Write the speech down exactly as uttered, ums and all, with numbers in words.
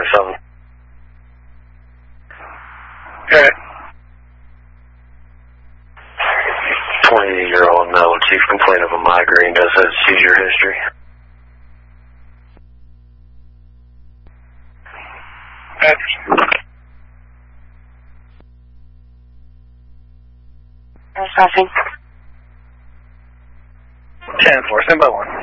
something. Okay. twenty-eight-year-old male chief complaint of a migraine, does have seizure history. That's... There's nothing. ten four, stand by one.